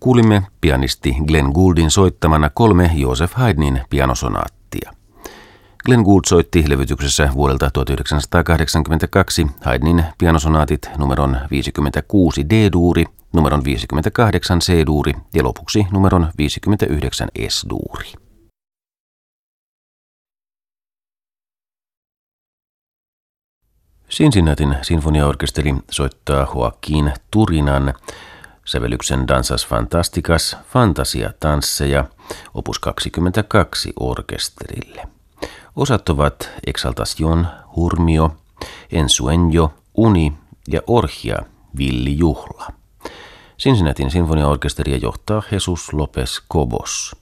Kuulimme pianisti Glenn Gouldin soittamana 3 Joseph Haydnin pianosonaattia. Glenn Gould soitti levytyksessä vuodelta 1982 Haydnin pianosonaatit numeron 56 D-duuri, numeron 58 C-duuri ja lopuksi numeron 59 S-duuri. Cincinnatin sinfoniaorkesteri soittaa Joaquin Turinan sävellyksen Danzas Fantasticas, Fantasia-tansseja, opus 22 orkesterille. Osat ovat Exaltación, Hurmio, Ensueño, Uni ja Orgia, villijuhla. Cincinnatin sinfoniaorkesteria johtaa Jesus Lopez Cobos.